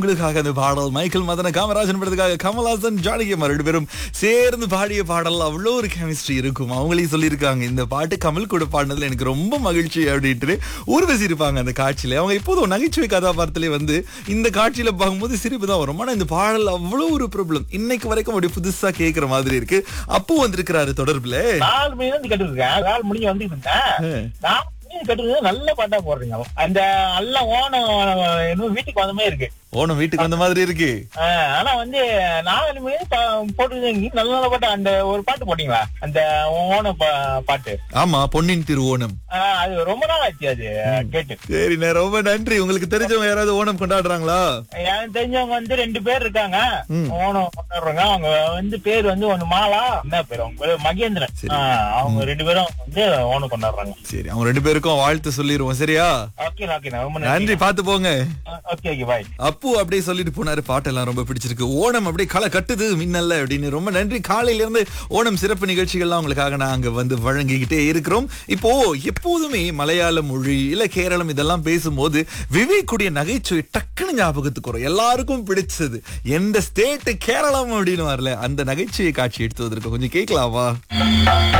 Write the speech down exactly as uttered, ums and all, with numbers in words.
உங்களுக்காக அந்த பாடல் மைக்கேல் மதன காமராஜன் படத்துக்காக கமல்ஹாசன் ஜானகி ரெண்டு பேரும் சேர்ந்து பாடிய பாடல் அவ்வளோ ஒரு கெமிஸ்ட்ரி இருக்கும். அவங்களையும் சொல்லியிருக்காங்க இந்த பாட்டு கமல் கூட பாடினதுல எனக்கு ரொம்ப மகிழ்ச்சி அப்படின்ட்டு ஊர்வசி இருப்பாங்க அந்த காட்சியில. அவங்க எப்போதும் நகைச்சுவை கதாபாத்திரத்திலே வந்து இந்த காட்சியில பார்க்கும்போது சிரிப்பு தான் வரும். ஆனா இந்த பாடல் அவ்வளோ ஒரு ப்ராப்ளம் இன்னைக்கு வரைக்கும் அப்படி புதுசா கேட்கிற மாதிரி இருக்கு. அப்போ வந்திருக்கிறாரு தொடர்புல நாலு மணி வந்து கேட்டுருக்கேன். நாலு மணிக்கு வந்து இருந்தேன் கேட்டு நல்ல பாட்டா போடுறீங்க. அந்த எல்லாம் ஓணம் இன்னும் வீட்டுக்கு வந்த மாதிரி இருக்கு. ஓணம் வீட்டுக்கு வந்த மாதிரி இருக்கு. ஆனா வந்து நாலு மணி போட்டு நல்ல நல்ல பாட்டு. அந்த ஒரு பாட்டு போட்டீங்களா அந்த ஓணம் பாட்டு? ஆமா, பொன்னின் திரு ஓணம். அது ரொம்ப நாள் ஆச்சு அது கேட்டு. சரிண்ணே, ரொம்ப நன்றி. உங்களுக்கு தெரிஞ்சவங்க யாராவது ஓணம் கொண்டாடுறாங்களா? எனக்கு தெரிஞ்சவங்க வந்து ரெண்டு பேர் இருக்காங்க ஓணம் கொண்டாடுறாங்க. அவங்க வந்து பேர் வந்து ஒண்ணு மாலா, என்ன பேர் அவங்க பேரு மகேந்திரன். அவங்க ரெண்டு பேரும் வந்து ஓணம் கொண்டாடுறாங்க. சரி, அவங்க ரெண்டு பேருக்கும் வாழ்த்து சொல்லிடுவோம். சரியா? நன்றி, பாத்து போங்க. அப்பு அப்படியே சொல்லிட்டு போனாரு. பாட்டெல்லாம் ரொம்ப பிடிச்சிருக்கு. ஓணம் அப்படியே களை கட்டுது மின்னல்ல அப்படின்னு. ரொம்ப நன்றி. காலையில இருந்து ஓணம் சிறப்பு நிகழ்ச்சிகள்லாம் உங்களுக்காக நாங்க வந்து வழங்கிக்கிட்டே இருக்கிறோம். இப்போ எப்போதுமே மலையாள மொழி இல்ல கேரளம் இதெல்லாம் பேசும்போது விவேக்குடைய நகைச்சுவை டக்குன்னு ஞாபகத்துக்கு வரும். எல்லாருக்கும் பிடிச்சது எந்த ஸ்டேட் கேரளம் அப்படின்னு வரல அந்த நகைச்சுவை காட்சி எடுத்து வந்திருக்கோம். கொஞ்சம் கேட்கலாமா?